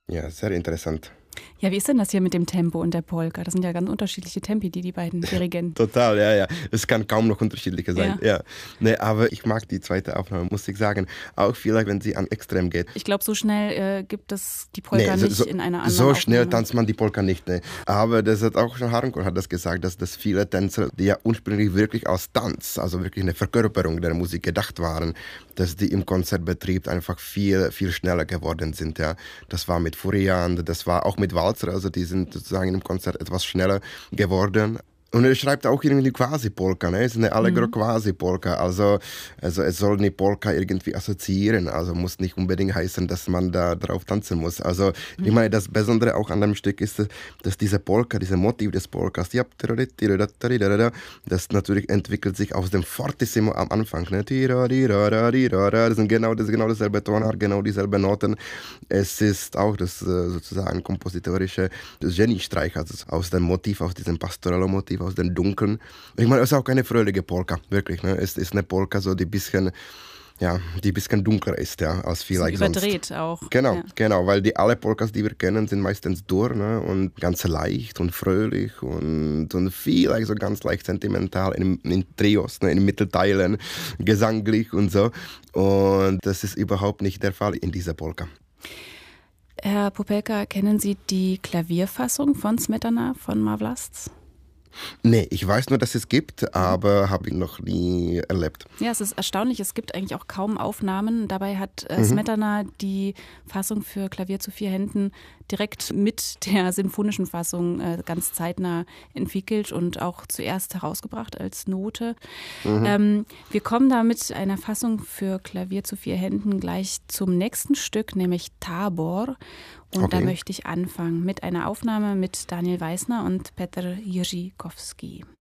Ja, sehr interessant. Ja, wie ist denn das hier mit dem Tempo und der Polka? Das sind ja ganz unterschiedliche Tempi, die beiden dirigieren. Total, ja, ja. Es kann kaum noch unterschiedlicher sein. Ja. Ja. Nee, aber ich mag die zweite Aufnahme, muss ich sagen. Auch vielleicht, wenn sie an Extrem geht. Ich glaube, so schnell gibt es die Polka nicht in einer anderen so schnell Aufnahme. tanzt man die Polka nicht. Ne? Aber das hat auch schon Harnkohl hat das gesagt, dass viele Tänzer, die ja ursprünglich wirklich als Tanz, also wirklich eine Verkörperung der Musik gedacht waren, dass die im Konzertbetrieb einfach viel, viel schneller geworden sind. Ja? Das war mit Furian, das war auch mit Walzer, also die sind sozusagen im Konzert etwas schneller geworden. Und er schreibt auch irgendwie Quasi-Polka, ne? Es ist eine Allegro-Quasi-Polka. Also es soll eine Polka irgendwie assoziieren. Also muss nicht unbedingt heißen, dass man da drauf tanzen muss. Also ich meine, das Besondere auch an dem Stück ist, dass diese Polka, dieses Motiv des Polkas, das natürlich entwickelt sich aus dem Fortissimo am Anfang. Ne? Das ist genau dasselbe Tonart, genau dieselbe Noten. Es ist auch das sozusagen kompositorische Geniestreich, also aus dem Motiv, aus diesem Pastorello-Motiv, aus den Dunkeln. Ich meine, es ist auch keine fröhliche Polka, wirklich. Ne? Es ist eine Polka, so die bisschen dunkler ist, ja, als vielleicht sonst. Überdreht auch. Genau, genau, weil alle Polkas, die wir kennen, sind meistens dur, ne? Und ganz leicht und fröhlich und vielleicht so ganz leicht sentimental in Trios, ne? In Mittelteilen, gesanglich und so. Und das ist überhaupt nicht der Fall in dieser Polka. Herr Popelka, kennen Sie die Klavierfassung von Smetana von Má Vlast? Nee, ich weiß nur, dass es gibt, aber habe ich noch nie erlebt. Ja, es ist erstaunlich. Es gibt eigentlich auch kaum Aufnahmen. Dabei hat Smetana die Fassung für Klavier zu 4 Händen direkt mit der sinfonischen Fassung ganz zeitnah entwickelt und auch zuerst herausgebracht als Note. Wir kommen da mit einer Fassung für Klavier zu 4 Händen gleich zum nächsten Stück, nämlich Tabor. Und da möchte ich anfangen mit einer Aufnahme mit Daniel Weisner und Petr Jiříkovský.